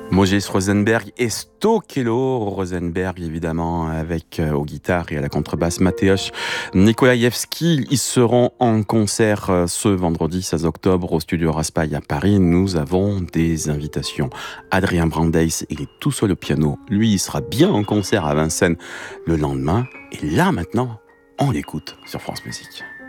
Mojés Rosenberg et Stokelo Rosenberg, évidemment, avec aux guitares et à la contrebasse Mateusz Nikolaïevski. Ils seront en concert ce vendredi 16 octobre au studio Raspail à Paris. Nous avons des invitations. Adrien Brandeis, il est tout seul au piano. Lui, il sera bien en concert à Vincennes le lendemain. Et là, maintenant, on l'écoute sur France Musique.